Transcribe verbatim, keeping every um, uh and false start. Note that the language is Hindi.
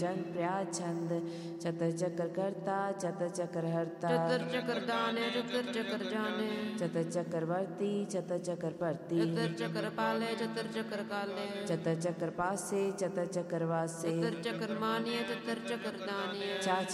चंद प्रयाछंद चतर चक्र कर्ता चतर चक्र हर्ता चतर चक्र दाने चतर चक्र जाने चतर चक्रवर्ती चतर चक्र परती चतर चक्र पाले चतर चक्र काले चतर चक्र पासे चतर चक्र वासे चतर चक्र मानिए चतर चक्र दानिए चाची